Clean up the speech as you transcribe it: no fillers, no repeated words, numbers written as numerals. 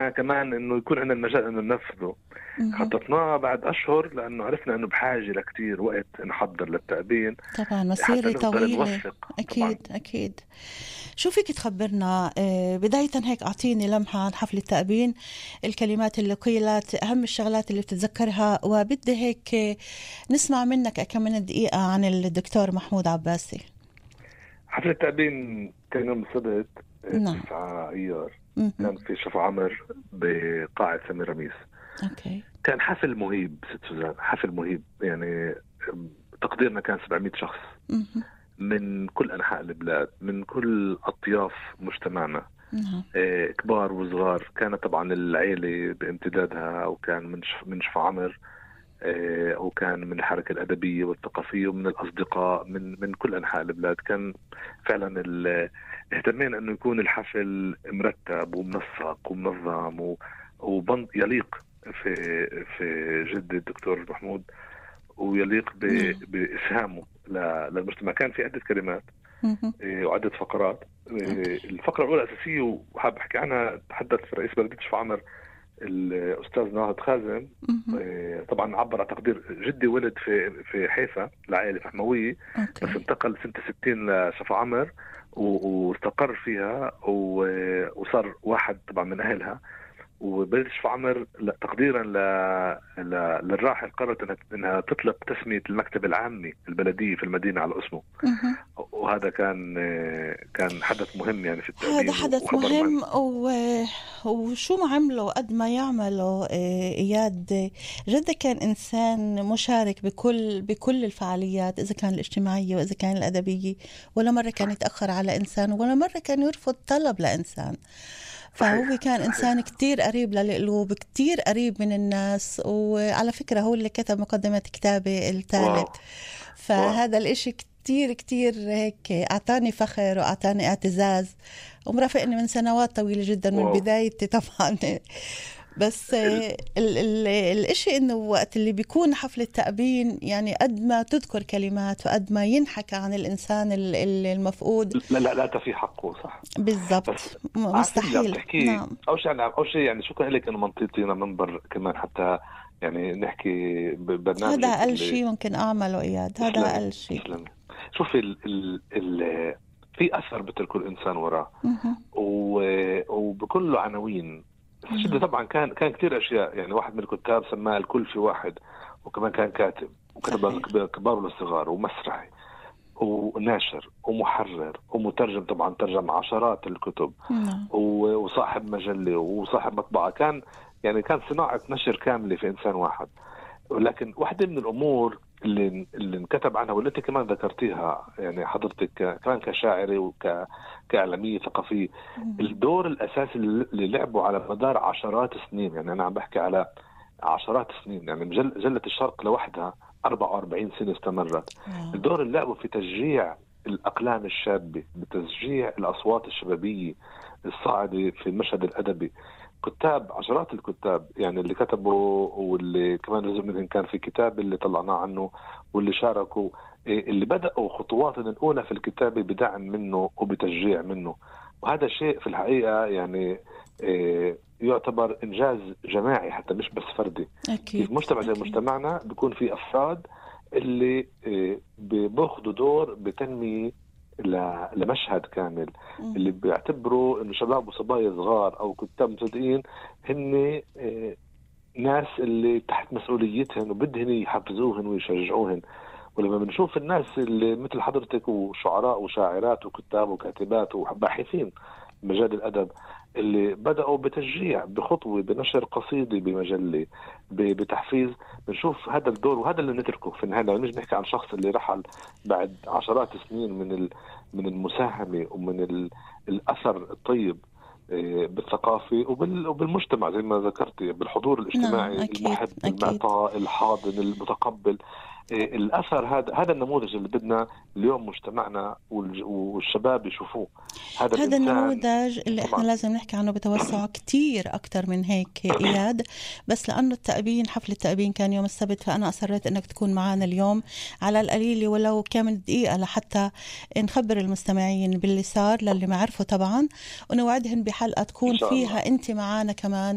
احنا كمان انه يكون عندنا المجال انه ننفذه. خططناه بعد اشهر لانه عرفنا انه بحاجه لكتير وقت نحضر للتأبين. طبعا مسيرة طويلة. أكيد طبعاً. أكيد. شو فيك تخبرنا بداية هيك؟ أعطيني لمحة عن حفل التأبين، الكلمات اللي قيلت، أهم الشغلات اللي بتتذكرها، وبدي هيك نسمع منك كم من دقيقة عن الدكتور محمود عباسي. حفل التأبين كان يوم السبت 9 أيار، كان في شفا عمر بقاعة سمير رميس. أوكي. كان حفل مهيب ست سوزان، حفل مهيب يعني. تقديرنا كان 700 شخص من كل أنحاء البلاد، من كل أطياف مجتمعنا، كبار وصغار. كانت طبعا العيلة بامتدادها، أو كان من شفا عمر، أو كان من الحركة الأدبية والثقافية، ومن الأصدقاء من كل أنحاء البلاد. كان فعلا اهتمينا أنه يكون الحفل مرتب ومنسق ومنظم يليق في جد الدكتور محمود، ويليق بإسهامه للمجتمع. كان في عدة كلمات وعدة فقرات. الفقرة الأولى أساسية وحاب أحكي عنها، تحدث رئيس بلدية شفا عمر الأستاذ ناهض خازم. طبعا عبر عن تقدير جدي، ولد في حيفا لعائلة فحموية، بس انتقل سنة 60 لشفا عمر واستقر فيها وصار واحد طبعا من أهلها. وبلدية شفا عمر تقديرا للراحل قررت انها تطلق تسمية المكتب العامي البلدية في المدينة على اسمه. وهذا كان حدث مهم يعني في التأبين. هذا حدث مهم. وشو ما عمله قد ما يعمله إياد، جدا كان إنسان مشارك بكل الفعاليات، إذا كان الاجتماعية وإذا كان الأدبية. ولا مرة كان يتأخر على إنسان، ولا مرة كان يرفض طلب لإنسان. فهو كان إنسان كتير قريب للقلوب، كتير قريب من الناس. وعلى فكرة هو اللي كتب مقدمة كتابه الثالث. فهذا الإشي كتير كتير هيك أعطاني فخر وأعطاني اعتزاز، ومرافقني من سنوات طويلة جدا من بدايتي طبعا. بس الاشي انه وقت اللي بيكون حفل التأبين، يعني قد ما تذكر كلمات وقد ما ينحكى عن الانسان المفقود. لا تفي حقه، صح بالضبط، مستحيل. نعم. اول شيء يعني شكرا لك انه منطيتينا منبر كمان حتى يعني نحكي ببرنامج. هذا اقل شيء ممكن اعمله اياد، هذا اقل شيء. شوفي في اثر بتركه الانسان وراه، وبكل عناوين شدة. طبعا كان كتير اشياء، يعني واحد من الكتاب سماه الكل في واحد، وكمان كان كاتب وكتب كبار والصغار، ومسرحي وناشر ومحرر ومترجم. طبعا ترجم عشرات الكتب، وصاحب مجلة وصاحب مطبعة. كان صناعة نشر كاملة في إنسان واحد. ولكن واحدة من الأمور اللي انكتب عنها والتي كمان ذكرتيها يعني حضرتك كمان كشاعرة وكإعلامية ثقافية، الدور الأساسي اللي لعبوا على مدار عشرات السنين. يعني أنا عم بحكي على عشرات السنين، يعني مجلة الشرق لوحدها 44 سنة استمرت. الدور اللي لعبوا في تشجيع الأقلام الشابة، بتشجيع الأصوات الشبابية الصاعدة في المشهد الأدبي. كتاب، عشرات الكتاب يعني اللي كتبوا، واللي كمان جزء منهم كان في كتاب اللي طلعناه عنه، واللي شاركوا، اللي بدأوا خطواتهم الأولى في الكتابة بدعم منه وبتشجيع منه. وهذا شيء في الحقيقة يعني يعتبر إنجاز جماعي حتى مش بس فردي. في مجتمع زي مجتمعنا بيكون في أفراد اللي بياخدوا دور بتنمية لمشهد كامل، اللي بيعتبروا إنه شباب وصبايا صغار أو كتاب مبتدئين هن ناس اللي تحت مسؤوليتهم وبدهن يحفزوهن ويشجعوهن. ولما بنشوف الناس اللي مثل حضرتك وشعراء وشاعرات وكتاب وكاتبات وباحثين مجال الأدب اللي بدأوا بتشجيع، بخطوة، بنشر قصيدة بمجلة، بتحفيز، بنشوف هذا الدور. وهذا اللي نتركه في النهاية. مش نحكي عن شخص اللي رحل بعد عشرات السنين من المساهمة ومن الأثر الطيب بالثقافة وبالمجتمع زي ما ذكرتي، بالحضور الاجتماعي. المحب، المعطاء، الحاضن، المتقبل. الأثر هذا النموذج اللي بدنا اليوم مجتمعنا والشباب يشوفوه. هذا النموذج اللي احنا لازم نحكي عنه بتوسع كتير أكتر من هيك إياد. بس لأنه التأبين، حفل التأبين كان يوم السبت، فأنا أصريت أنك تكون معنا اليوم على القليل ولو كم دقيقة لحتى نخبر المستمعين باللي صار للي ما عرفوا طبعا، ونوعدهم بحلقة تكون فيها أنت معنا كمان